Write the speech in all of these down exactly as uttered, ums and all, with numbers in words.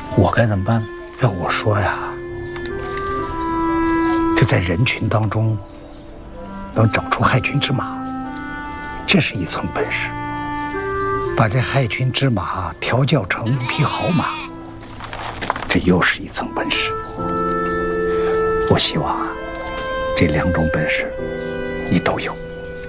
我该怎么办？ 要我说呀，这在人群当中能找出害群之马，这是一层本事；把这害群之马调教成一匹好马，这又是一层本事。我希望啊，这两种本事你都有。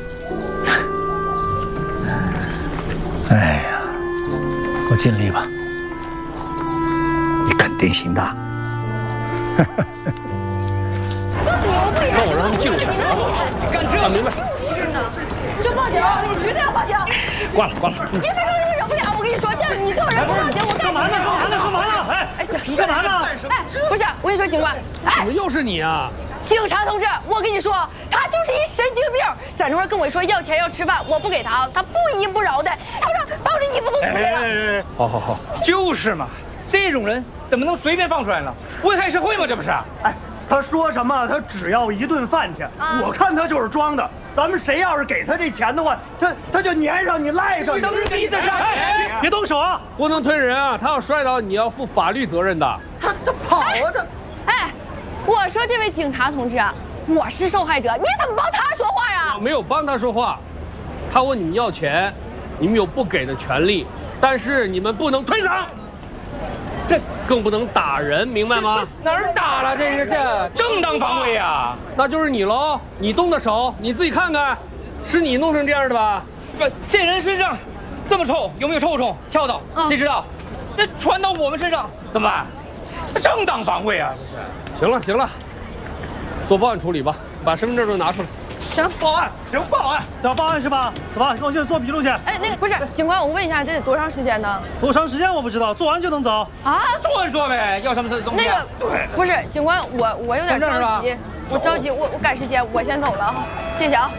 哎呀，我尽力吧。 你肯定行的。 告诉你，我不演。 那我让他们进去。干这明白？ 是呢，你就报警，我跟你绝对要报警。 挂了挂了。 一分钟都忍不了，我跟你说，这样你这种人不报警，我干嘛呢？干嘛呢？干嘛呢？哎哎，行， 你干嘛呢？ 哎，不是，我跟你说，警官，哎， 怎么又是你啊？ 警察同志，我跟你说，他就是一神经病，在那块跟我说要钱要吃饭，我不给他，他不依不饶的，他不是把我这衣服都撕了。 好好好， 就是嘛，这种人怎么能随便放出来呢？危害社会吗？这不是？ 哎，他说什么？他只要一顿饭钱， 啊、 我看他就是装的。咱们谁要是给他这钱的话，他他就粘上你赖上你。 等着你再上！ 哎，别动手啊！ 不能推人啊！他要摔倒，你要负法律责任的。 他他跑啊他！ 哎，我说这位警察同志啊，我是受害者，你怎么帮他说话呀？ 我没有帮他说话，他问你们要钱，你们有不给的权利，但是你们不能推搡，这更不能打人，明白吗？ 哪儿打了？这是这正当防卫呀！ 那就是你喽，你动的手，你自己看看，是你弄成这样的吧？ 不，这人身上这么臭，有没有臭虫？跳蚤，谁知道？那传到我们身上怎么办？正当防卫啊！ 行了行了，做报案处理吧，把身份证都拿出来。 行，报案，行，报案，要报案是吧？走吧，跟我去做笔录去。 哎，那个不是警官，我问一下，这得多长时间呢？ 多长时间我不知道，做完就能走。 啊？ 做就做呗，要什么东西？ 那个对，不是警官，我我有点着急，我着急，我我赶时间，我先走了哈，谢谢啊。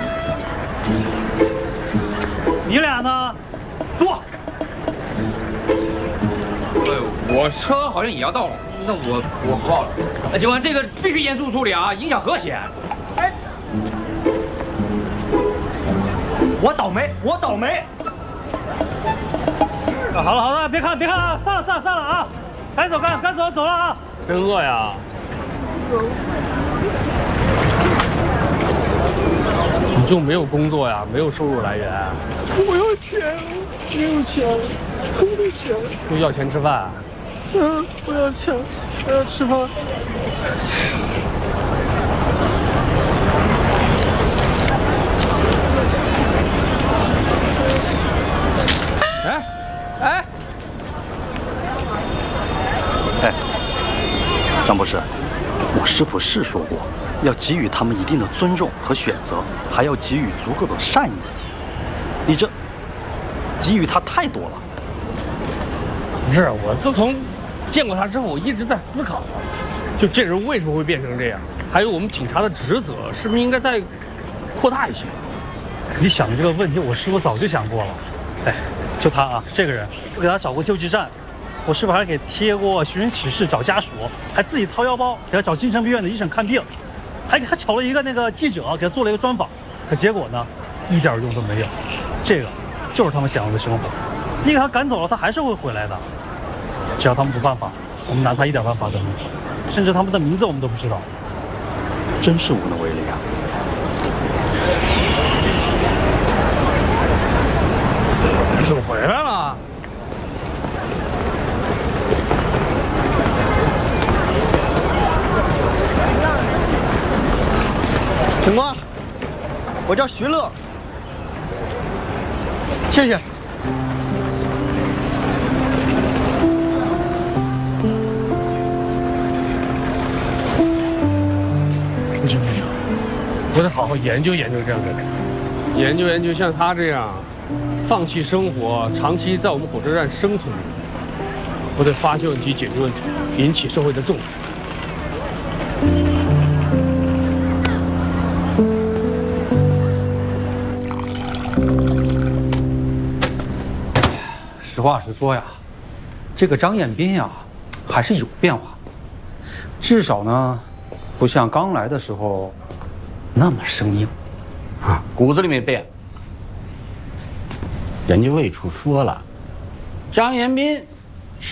你俩呢？坐。 我车好像也要到了，那我我不报了。哎，警官，这个必须严肃处理啊，影响和谐。 哎，我倒霉，我倒霉。啊，好了好了，别看别看啊，散了散了散了啊，该走该该走走了啊。 真饿呀！你就没有工作呀？没有收入来源？ 我要钱，没有钱，没有钱。 就要钱吃饭？ 嗯，我要钱，我要吃饭。 哎，哎， 哎，张博士，我师傅是说过，要给予他们一定的尊重和选择，还要给予足够的善意。你这给予他太多了。 不是，我自从见过他之后，我一直在思考，就这人为什么会变成这样？还有我们警察的职责是不是应该再扩大一些？ 你想的这个问题，我师傅早就想过了。哎，就他啊，这个人，我给他找过救济站，我师傅还给贴过寻人启事找家属，还自己掏腰包给他找精神病院的医生看病，还给他找了一个那个记者给他做了一个专访，可结果呢，一点用都没有。这个就是他们想要的生活。你给他赶走了，他还是会回来的。只要他们不犯法，我们拿他一点办法都没有，甚至他们的名字我们都不知道， 真是无能为力啊！ 怎么回来了？ 警官，我叫徐乐，谢谢。 不行不行，我得好好研究研究这样的人，研究研究像他这样放弃生活，长期在我们火车站生存的人，我得发现问题、解决问题，引起社会的重视。 实话实说呀，这个张彦斌呀，还是有变化，至少呢，不像刚来的时候那么生硬， 啊，骨子里没变。人家魏处说了，张彦斌